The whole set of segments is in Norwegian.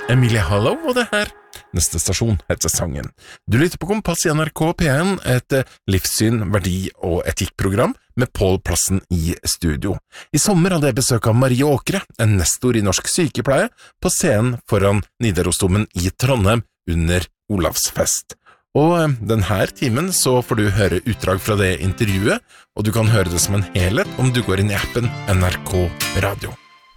Emilie Hallow, og det her. Neste stasjon heter Sangen. Du lytter på Kompass i NRK P1, et livssyn, verdi- og etikkprogram med Pål Plassen i studio. I sommer hadde jeg besøk av Marie Åkre, en nestor i norsk sykepleie, på scenen foran Nidarosdomen i Trondheim under Olavsfest. Og denne timen så får du høre utdrag fra det intervjuet, og du kan høre det som en helhet om du går inn i appen NRK Radio.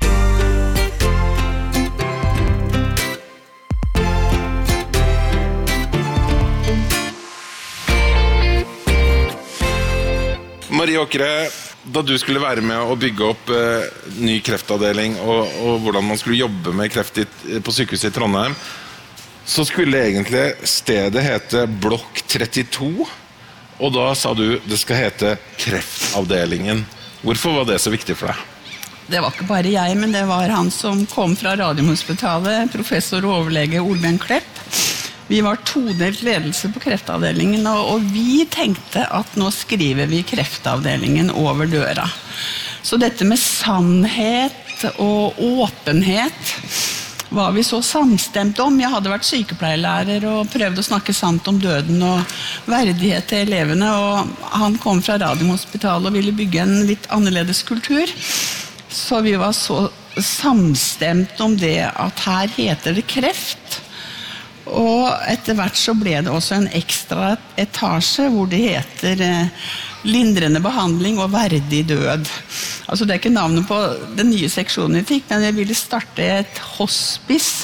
Marie Åkre, da du skulle være med å bygge opp ny kreftavdeling og hvordan man skulle jobbe med kreft på sykehuset i Trondheim, så skulle egentlig stedet hete Blokk 32, og da sa du det skal hete Kreftavdelingen. Hvorfor var det så viktig for deg? Det var ikke bare jeg, men det var han som kom fra Radiumhospitalet, professor og overlege Olbjørn Klepp. Vi var todelt ledelse på kreftavdelingen, og vi tenkte at nå skriver vi kreftavdelingen over døra. Så dette med sannhet og åpenhet var vi så samstemt om. Jeg hadde vært sykepleierlærer og prøvd å snakke sant om døden og verdighet til elevene, og han kom fra Radiumhospitalet og ville bygge en litt annerledes kultur. Så vi var så samstemt om det at her heter det kreft. Og etter hvert så ble det også en ekstra etasje hvor det heter lindrende behandling og verdig død. Altså det er ikke navnet på den nye seksjonen vi fikk, men jeg ville starte et hospice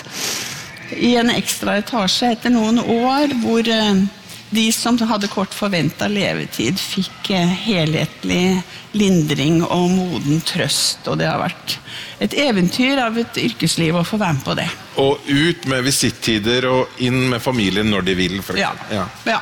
i en ekstra etasje etter noen år, hvor de som hadde kort forventet levetid fikk helhetlig lindring og moden trøst, og det har vært et eventyr av et yrkesliv å få være med på det. Og ut med visittider og inn med familien når de vil. Ja.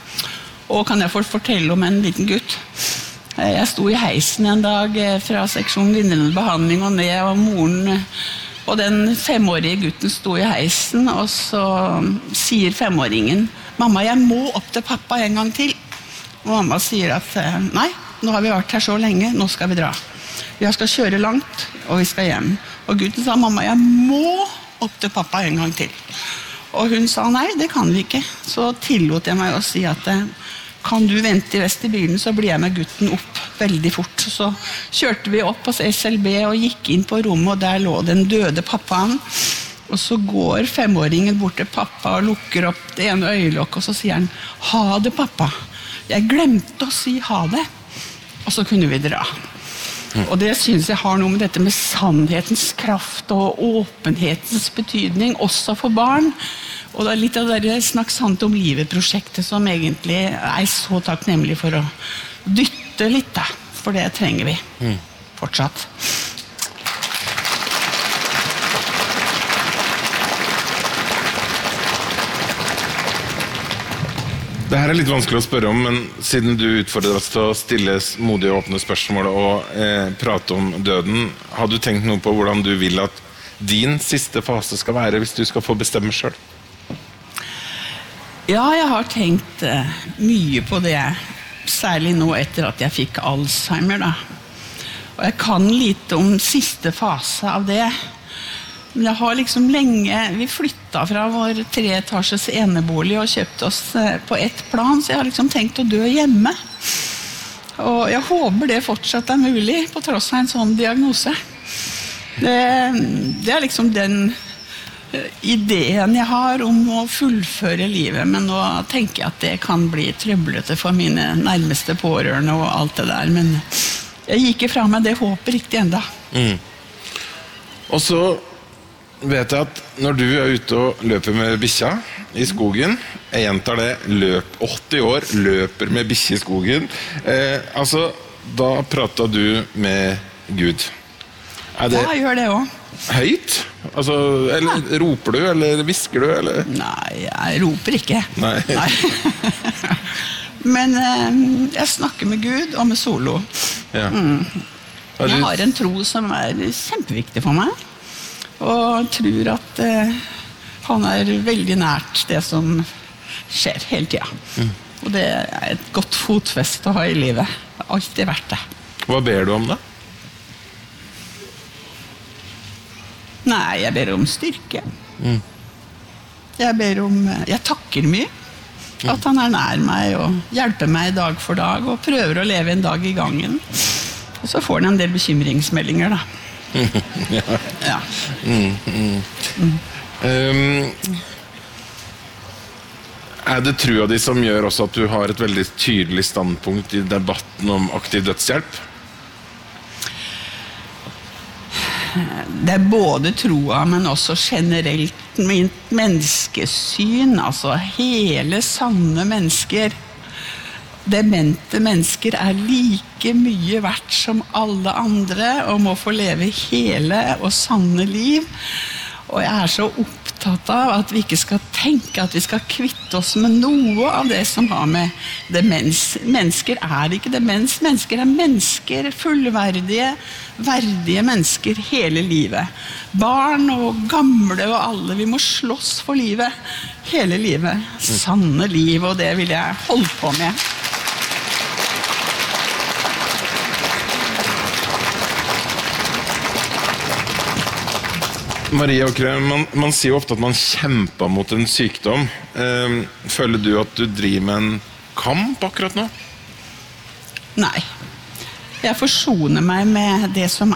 Og kan jeg fortelle om en liten gutt? Jeg sto i heisen en dag fra seksjon lindrende behandling og ned, og moren og den 5-årige gutten sto i heisen, og så sier 5-åringen, «Mamma, jeg må opp til pappa en gang til». Og mamma sier at, «Nei, nå har vi vært her så lenge, nå skal vi dra. Vi skal kjøre langt, og vi skal hjem». Og gutten sa, «Mamma, jeg må opp til pappa en gang til». Og hun sa, «Nei, det kan vi ikke». Så tillot jeg meg å si at, «Kan du vente i vestibylen, så blir jeg med gutten opp veldig fort». Så kjørte vi opp hos SLB og gikk inn på rommet, og der lå den døde pappaen. Og så går 5-åringen bort til pappa og lukker opp det ene øyelokket, og så sier han, «Ha det, pappa. Jeg glemte å si ha det». Og så kunne vi dra. Og det synes jeg har noe med dette med sannhetens kraft og åpenhetens betydning, også for barn. Og det er litt av det Snakk sant om livet-prosjektet som egentlig er så takknemlig for å dytte litt, da. For det trenger vi fortsatt. Det her er litt vanskelig å spørre om, men siden du utfordret oss til å stille modige og åpne spørsmål og prate om døden, har du tenkt noe på hvordan du vil at din siste fase skal være hvis du skal få bestemme selv? Ja, jeg har tenkt mye på det, særlig nå etter at jeg fikk Alzheimer, da. Og jeg kan lite om siste fase av det. Men jeg har liksom lenge, vi flyttet fra vår 3-etasjes enebolig og kjøpte oss på ett plan, så jeg har liksom tenkt å dø hjemme. Og jeg håper det fortsatt er mulig, på tross av en sånn diagnose. Det er liksom den ideen jeg har om å fullføre livet, men nå tenker jeg at det kan bli trøblete for mine nærmeste pårørende og alt det der, men jeg gikk ifra meg det håpet riktig enda. Og så vet jeg at når du er ute og løper med bikkja i skogen, jeg gjentar det, 80 år, løper med bikkja i skogen, da pratet du med Gud. Ja, jeg gjør det også. Høyt? Eller roper du, eller visker du, eller? Nei, jeg roper ikke. Nei. Men jeg snakker med Gud og med Solo. Ja. Jeg har en tro som er kjempeviktig for meg, og tror at han er veldig nært det som skjer hele tiden. Og det er et godt fotfest å ha i livet. Det har alltid vært det. Hva ber du om da? Nei, jeg ber om styrke. Jeg takker mye. At han nær meg og hjelper meg dag for dag og prøver å leve en dag i gangen. Og så får han en del bekymringsmeldinger da. Ja. Det trua di som gjør også at du har et veldig tydelig standpunkt i debatten om aktiv dødshjelp? Det både troa, men også generelt mitt menneskesyn, altså hele sanne mennesker. Demente mennesker like mye verdt som alle andre, og må få leve hele og sanne liv. Og jeg så opptatt av at vi ikke skal tenke at vi skal kvitte oss med noe av det som har med demens. Mennesker ikke demens, mennesker mennesker, fullverdige, verdige mennesker hele livet. Barn og gamle og alle, vi må slåss for livet, hele livet. Sanne liv, og det vil jeg holde på med. Marie Åkre, man sier jo ofte at man kjemper mot en sykdom. Føler du at du driver med en kamp akkurat nå? Nei. Jeg forsoner meg med det som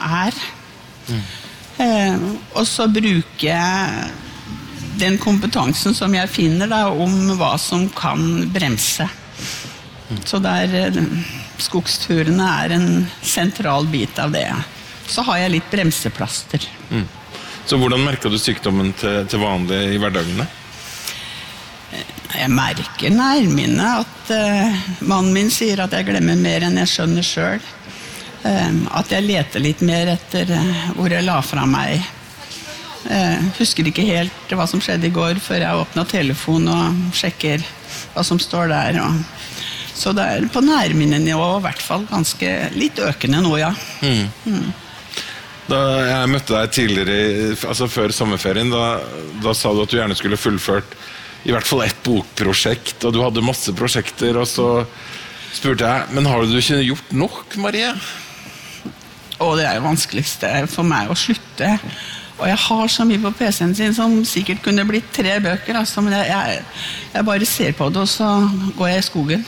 og så bruker jeg den kompetansen som jeg finner da, om hva som kan bremse. Så skogsturene en sentral bit av det. Så har jeg litt bremseplaster. Så hvordan merker du sykdommen til vanlig i hverdagene? Jeg merker nærmere at mannen min sier at jeg glemmer mer enn jeg skjønner selv. At jeg leter litt mer etter hvor jeg la fra meg. Husker ikke helt hva som skjedde i går før jeg åpnet telefonen og sjekker hva som står der. Så det på nærminnenivå i hvert fall ganske litt økende nå, ja. Da jeg møtte deg tidligere, altså før sommerferien, da sa du at du gjerne skulle fullført i hvert fall ett bokprosjekt, og du hadde masse prosjekter, og så spurte jeg, men har du ikke gjort nok, Marie? Det jo vanskeligste for meg å slutte. Og jeg har så mye på PC-en sin som sikkert kunne blitt 3 bøker, altså, men jeg bare ser på det, og så går jeg i skogen.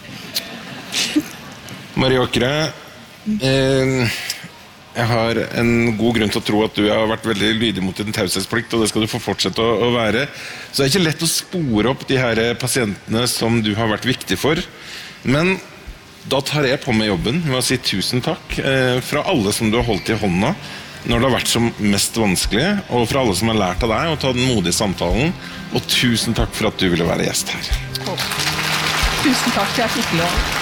Marie Åkre, jeg har en god grunn til å tro at du har vært veldig lydig mot din taushetsplikt, og det skal du få fortsette å være. Så det ikke lett å spore opp de her pasientene som du har vært viktig for. Men da tar jeg på meg jobben med å si tusen takk fra alle som du har holdt i hånda når det har vært som mest vanskelig, og fra alle som har lært av deg å ta den modige samtalen. Og tusen takk for at du ville være gjest her. Tusen takk, jeg fikk lov.